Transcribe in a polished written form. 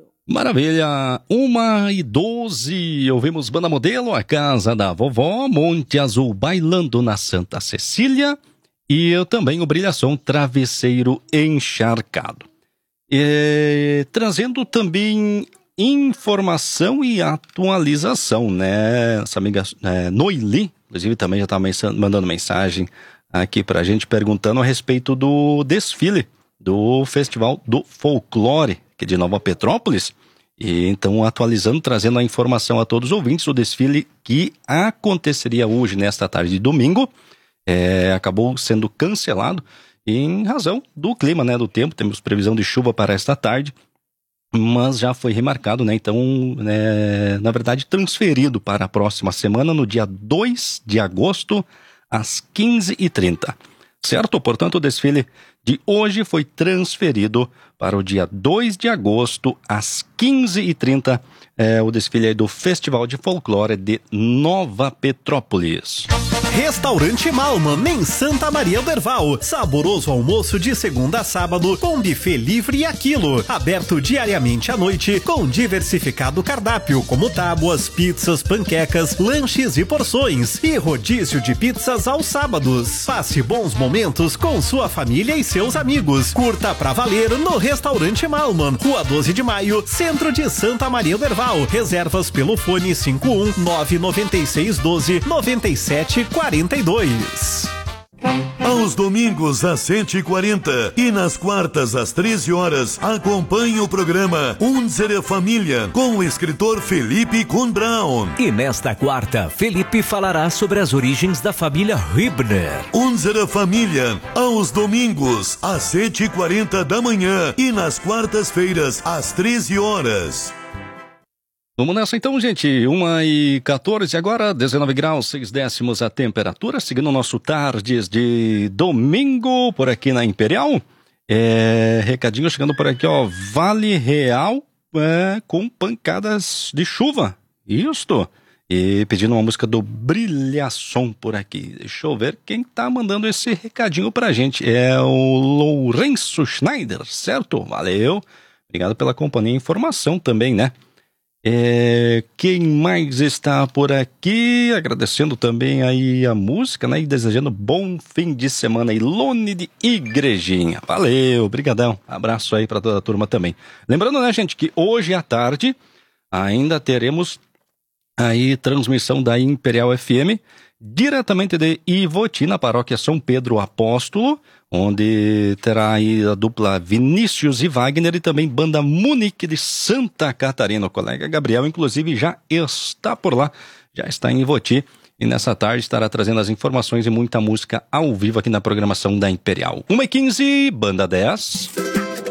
Maravilha, 1h12, ouvimos Banda Modelo, A Casa da Vovó, Monte Azul Bailando na Santa Cecília e eu também o Brilhação Travesseiro Encharcado. Trazendo também informação e atualização, né? Essa amiga Noeli, inclusive também já está mandando mensagem aqui pra gente perguntando a respeito do desfile do Festival do Folclore aqui de Nova Petrópolis. E então atualizando, trazendo a informação a todos os ouvintes, o desfile que aconteceria hoje, nesta tarde de domingo, acabou sendo cancelado em razão do clima, né, do tempo. Temos previsão de chuva para esta tarde, mas já foi remarcado, né, então, na verdade, transferido para a próxima semana, no dia 2 de agosto, às 15h30. Certo? Portanto, o desfile de hoje foi transferido para o dia 2 de agosto, às 15h30, o desfile aí do Festival de Folclore de Nova Petrópolis. Restaurante Malman, em Santa Maria do Herval. Saboroso almoço de segunda a sábado, com buffet livre e aquilo. Aberto diariamente à noite, com diversificado cardápio, como tábuas, pizzas, panquecas, lanches e porções. E rodízio de pizzas aos sábados. Passe bons momentos com sua família e seus amigos. Curta pra valer no Restaurante Malman, Rua 12 de Maio, centro de Santa Maria do Herval. Reservas pelo fone 51 996 12 97 42. Aos domingos às 140 e nas quartas às 13 horas, acompanhe o programa Unsere Família com o escritor Felipe Kuhn Braun. E nesta quarta, Felipe falará sobre as origens da família Hübner. Unsere Família, aos domingos às 7h40 da manhã e nas quartas-feiras às 13 horas. Vamos nessa então, gente. 1h14 agora, 19 graus, 6 décimos a temperatura. Seguindo o nosso tardes de domingo por aqui na Imperial. Recadinho chegando por aqui, ó. Vale Real com pancadas de chuva. Isto. E pedindo uma música do Brilhação por aqui. Deixa eu ver quem tá mandando esse recadinho pra gente. É o Lourenço Schneider, certo? Valeu. Obrigado pela companhia e informação também, né? Quem mais está por aqui? Agradecendo também aí a música, né? E desejando bom fim de semana. Ilone de Igrejinha. Valeu, brigadão. Abraço aí para toda a turma também. Lembrando, né, gente, que hoje à tarde ainda teremos aí transmissão da Imperial FM diretamente de Ivoti, na paróquia São Pedro Apóstolo, onde terá aí a dupla Vinícius e Wagner e também banda Munique de Santa Catarina. O colega Gabriel, inclusive, já está por lá, já está em Ivoti e nessa tarde estará trazendo as informações e muita música ao vivo aqui na programação da Imperial. 1h15, Banda 10.